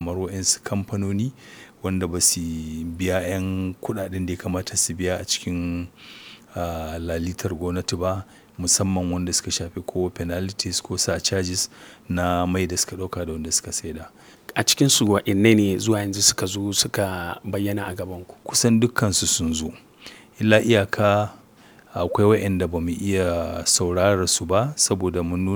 kamar waɗansu kamfanoni wanda ba su biya 'yan kuɗaɗen da ya kamata su biya a cikin lalitar gwamnati ba, musamman wanda suka shafi ko penalties ko surcharges na mai da suka ɗauka da wanda suka saida. A cikinsu waɗanne ne zuwa yanzu suka zo suka bayyana a gabanku? Kusan dukkansu sun zo. Illa iyaka akwai waɗanda ba mu iya saurarar su ba saboda mun nuna